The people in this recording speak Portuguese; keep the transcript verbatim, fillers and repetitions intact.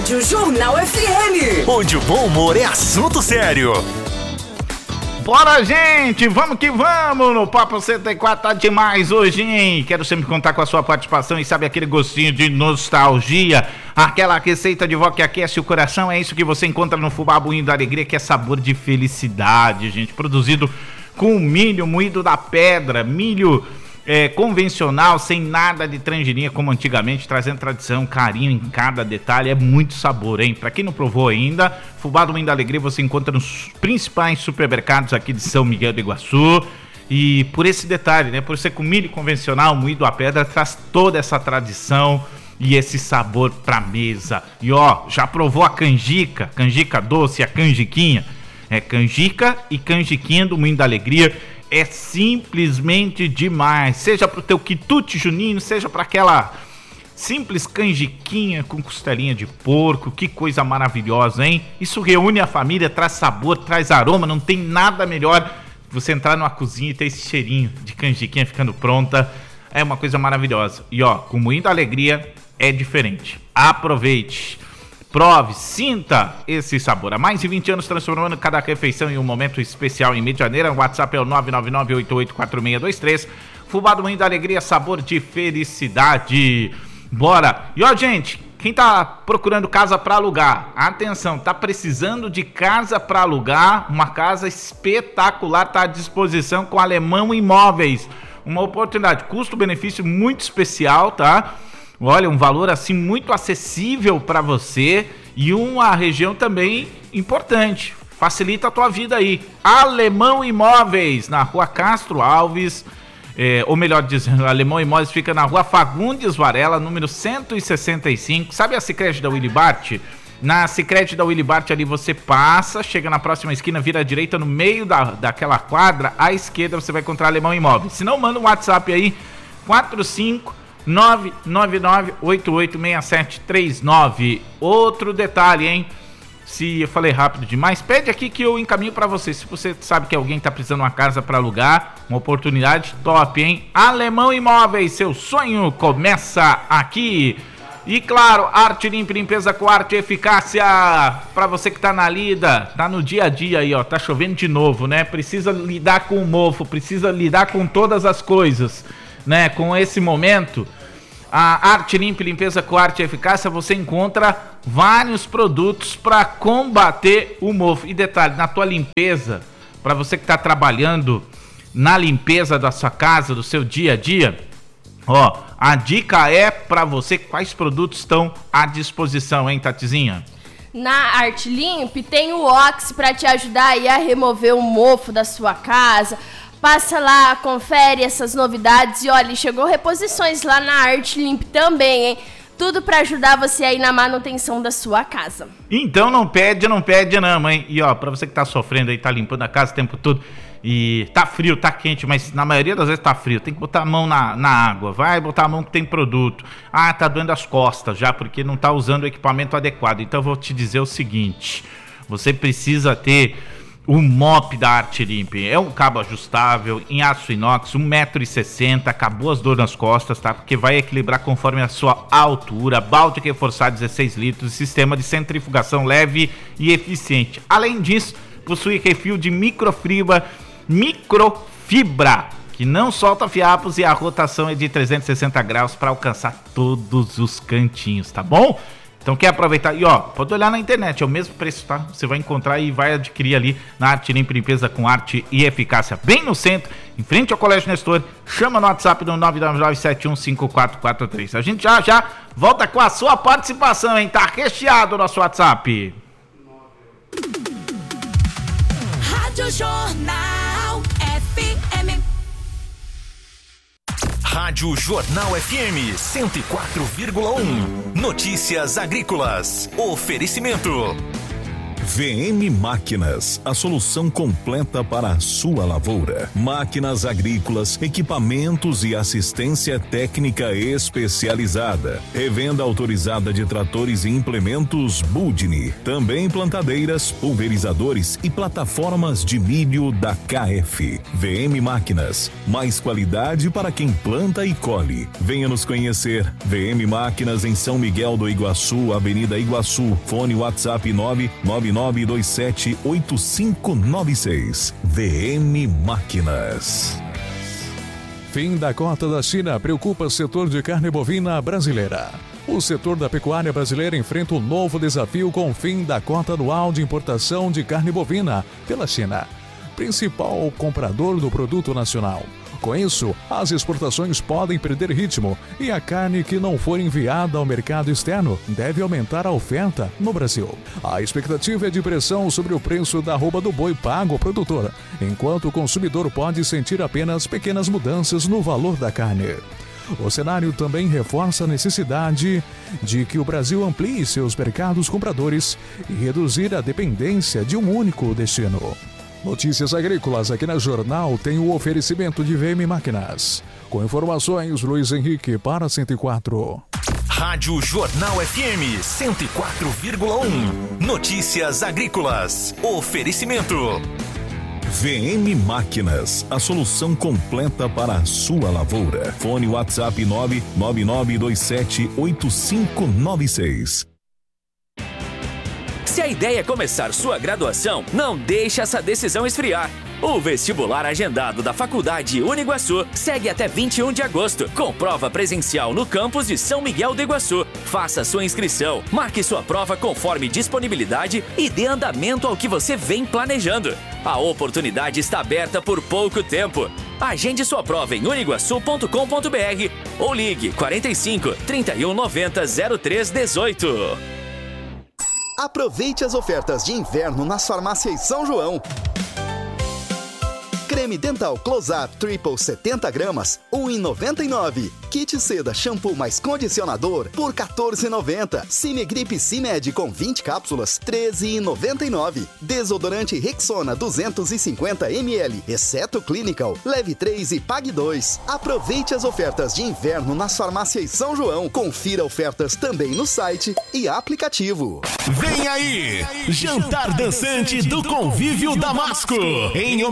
Rádio Jornal F M. Onde o bom humor é assunto sério. Bora, gente, vamos que vamos, no Papo cento e quatro tá demais hoje, hein? Quero sempre contar com a sua participação e sabe aquele gostinho de nostalgia, aquela receita de vó que aquece o coração, é isso que você encontra no fubá moído da alegria, que é sabor de felicidade, gente, produzido com milho moído da pedra, milho é, convencional, sem nada de transgenia como antigamente, trazendo tradição, carinho em cada detalhe, é muito sabor, hein? Pra quem não provou ainda, fubá do moído da alegria você encontra nos principais supermercados aqui de São Miguel do Iguaçu. E por esse detalhe, né? Por ser com milho convencional, moído à pedra, traz toda essa tradição e esse sabor pra mesa. E ó, já provou a canjica, canjica doce, a canjiquinha? É canjica e canjiquinha do moído da alegria. É simplesmente demais, seja pro teu quitute junino, seja para aquela simples canjiquinha com costelinha de porco, que coisa maravilhosa, hein? Isso reúne a família, traz sabor, traz aroma, não tem nada melhor você entrar numa cozinha e ter esse cheirinho de canjiquinha ficando pronta, é uma coisa maravilhosa. E ó, com moído da alegria é diferente, aproveite. Prove, sinta esse sabor. Há mais de vinte anos transformando cada refeição em um momento especial em Medianeira. O WhatsApp é o nove nove nove oito oito quatro seis dois três. Fubá do moído da alegria, sabor de felicidade. Bora! E ó, gente, quem tá procurando casa para alugar, atenção, tá precisando de casa para alugar, uma casa espetacular, tá à disposição com Alemão Imóveis. Uma oportunidade, custo-benefício muito especial, tá? Olha, um valor assim muito acessível para você e uma região também importante. Facilita a tua vida aí. Alemão Imóveis, na rua Castro Alves, é, ou melhor dizendo, Alemão Imóveis fica na rua Fagundes Varela, número cento e sessenta e cinco. Sabe a Sicredi da Willy Bart? Na Sicredi da Willy Bart ali você passa, chega na próxima esquina, vira à direita, no meio da, daquela quadra, à esquerda você vai encontrar Alemão Imóveis. Se não, manda um WhatsApp aí, quatro cinco nove nove nove oito oito seis sete três nove. Outro detalhe, hein? Se eu falei rápido demais, pede aqui que eu encaminho pra você. Se você sabe que alguém tá precisando de uma casa pra alugar, uma oportunidade top, hein? Alemão Imóveis, seu sonho começa aqui. E claro, arte limpa, limpeza com arte e eficácia. Pra você que tá na lida, tá no dia a dia aí, ó, tá chovendo de novo, né? Precisa lidar com o mofo, precisa lidar com todas as coisas, né? Com esse momento, a Arte Limpa, limpeza com arte e eficácia, você encontra vários produtos para combater o mofo. E detalhe, na tua limpeza, para você que está trabalhando na limpeza da sua casa, do seu dia a dia, ó, a dica é para você quais produtos estão à disposição, hein, Tatizinha? Na Arte Limpe tem o Oxi para te ajudar aí a remover o mofo da sua casa. Passa lá, confere essas novidades e olha, chegou reposições lá na Arte Limpe também, hein? Tudo pra ajudar você aí na manutenção da sua casa. Então não pede, não pede não, hein? E ó, pra você que tá sofrendo aí, tá limpando a casa o tempo todo e tá frio, tá quente, mas na maioria das vezes tá frio, tem que botar a mão na, na água, vai botar a mão que tem produto. Ah, tá doendo as costas já porque não tá usando o equipamento adequado. Então eu vou te dizer o seguinte, você precisa ter o mop da Arte Limpe. É um cabo ajustável em aço inox, um metro e sessenta, acabou as dores nas costas, tá? Porque vai equilibrar conforme a sua altura, balde reforçado dezesseis litros, sistema de centrifugação leve e eficiente. Além disso, possui refil de microfibra, microfibra, que não solta fiapos e a rotação é de trezentos e sessenta graus para alcançar todos os cantinhos, tá bom? Então quer aproveitar, e ó, pode olhar na internet, é o mesmo preço, tá? Você vai encontrar e vai adquirir ali na Arte Limpa, limpeza com arte e eficácia, bem no centro, em frente ao Colégio Nestor. Chama no WhatsApp no nove nove nove sete um cinco quatro quatro três. A gente já já volta com a sua participação, hein? Tá recheado o nosso WhatsApp. Rádio Jornal F M. Rádio Jornal F M cento e quatro vírgula um. Notícias agrícolas. Oferecimento. V M Máquinas, a solução completa para a sua lavoura. Máquinas agrícolas, equipamentos e assistência técnica especializada. Revenda autorizada de tratores e implementos Budni. Também plantadeiras, pulverizadores e plataformas de milho da K F. V M Máquinas, mais qualidade para quem planta e colhe. Venha nos conhecer. V M Máquinas em São Miguel do Iguaçu, Avenida Iguaçu. Fone WhatsApp nove nove nove dois sete oito cinco nove seis. V M Máquinas. Fim da cota da China preocupa o setor de carne bovina brasileira. O setor da pecuária brasileira enfrenta um novo desafio com o fim da cota anual de importação de carne bovina pela China, principal comprador do produto nacional. Com isso, as exportações podem perder ritmo e a carne que não for enviada ao mercado externo deve aumentar a oferta no Brasil. A expectativa é de pressão sobre o preço da arroba do boi pago ao produtor, enquanto o consumidor pode sentir apenas pequenas mudanças no valor da carne. O cenário também reforça a necessidade de que o Brasil amplie seus mercados compradores e reduzir a dependência de um único destino. Notícias agrícolas aqui na Jornal tem o oferecimento de V M Máquinas. Com informações, Luiz Henrique para cento e quatro. Rádio Jornal F M cento e quatro vírgula um. Notícias agrícolas. Oferecimento. V M Máquinas, a solução completa para a sua lavoura. Fone WhatsApp nove nove nove dois sete oito cinco nove seis. Se a ideia é começar sua graduação, não deixe essa decisão esfriar. O vestibular agendado da Faculdade Uniguaçu segue até vinte e um de agosto, com prova presencial no campus de São Miguel do Iguaçu. Faça sua inscrição, marque sua prova conforme disponibilidade e dê andamento ao que você vem planejando. A oportunidade está aberta por pouco tempo. Agende sua prova em uniguaçu ponto com ponto br ou ligue quarenta e cinco, trinta e um, noventa, zero três, dezoito. Aproveite as ofertas de inverno nas farmácias São João. Creme dental Close-Up Triple setenta gramas, um real e noventa e nove centavos. Kit seda shampoo mais condicionador por quatorze reais e noventa centavos. Cimegrip Cimed com vinte cápsulas, treze reais e noventa e nove centavos. Desodorante Rexona duzentos e cinquenta mililitros, exceto Clinical. Leve três e pague dois. Aproveite as ofertas de inverno nas farmácias São João. Confira ofertas também no site e aplicativo. Vem aí! Jantar dançante do Convívio Damasco. Em